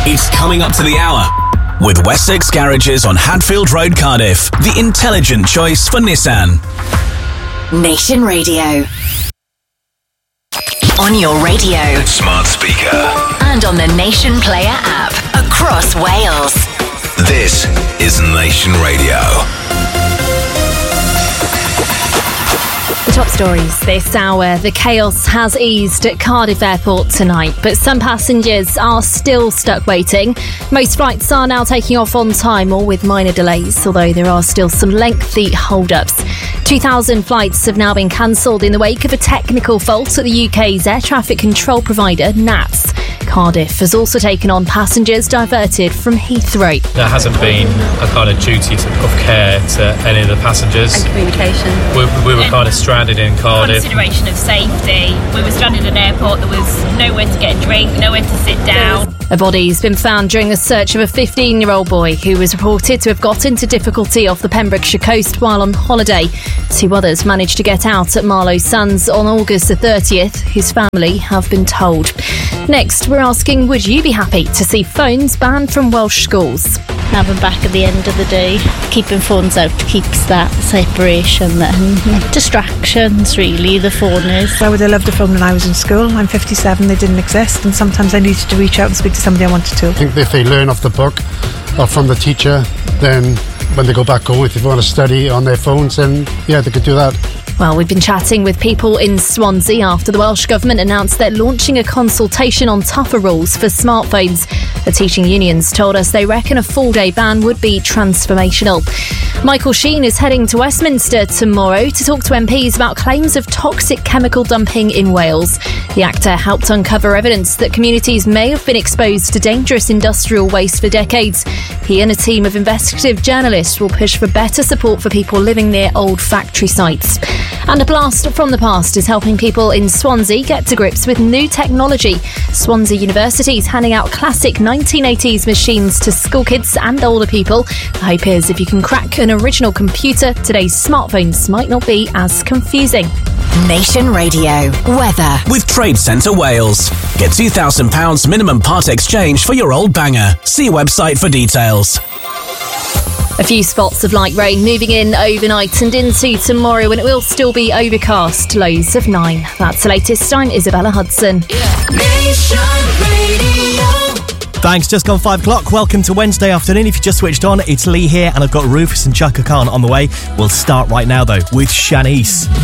It's coming up to the hour. With Wessex Garages on Hadfield Road, Cardiff, the intelligent choice for Nissan. Nation Radio. On your radio, smart speaker, and on the Nation Player app across Wales. This is Nation Radio. The top stories this hour. The chaos has eased at Cardiff Airport tonight, but some passengers are still stuck waiting. Most flights are now taking off on time or with minor delays, although there are still some lengthy hold-ups. 2,000 flights have now been cancelled in the wake of a technical fault at the UK's air traffic control provider, NATS. Cardiff has also taken on passengers diverted from Heathrow. There hasn't been a kind of duty of care to any of the passengers. And communication. We were kind of stranded in Cardiff. Consideration of safety. We were stranded in an airport. There was nowhere to get a drink, nowhere to sit down. A body's been found during the search of a 15-year-old boy who was reported to have got into difficulty off the Pembrokeshire coast while on holiday. 2 others managed to get out at Marlow Sons on August the 30th. His family have been told. Next, we're asking, would you be happy to see phones banned from Welsh schools? Have them back at the end of the day. Keeping phones out keeps that separation then. Distractions, really, the phone is. I would have loved a phone when I was in school. I'm 57, they didn't exist, and sometimes I needed to reach out and speak to somebody I wanted to. I think if they learn off the book or from the teacher, then when they go back home, if they want to study on their phones, then yeah, they could do that. Well, we've been chatting with people in Swansea after the Welsh Government announced they're launching a consultation on tougher rules for smartphones. The teaching unions told us they reckon a full-day ban would be transformational. Michael Sheen is heading to Westminster tomorrow to talk to MPs about claims of toxic chemical dumping in Wales. The actor helped uncover evidence that communities may have been exposed to dangerous industrial waste for decades. He and a team of investigative journalists will push for better support for people living near old factory sites. And a blast from the past is helping people in Swansea get to grips with new technology. Swansea University is handing out classic 1980s machines to school kids and older people. The hope is if you can crack an original computer, today's smartphones might not be as confusing. Nation Radio. Weather. With Trade Centre Wales. Get £2,000 minimum part exchange for your old banger. See website for details. A few spots of light rain moving in overnight and into tomorrow, when it will still be overcast, lows of 9. That's the latest. I'm Isabella Hudson. Nation Radio. Thanks, just gone 5 o'clock. Welcome to Wednesday afternoon. If you just switched on, it's Lee here, and I've got Rufus and Chaka Khan on the way. We'll start right now, though, with Shanice.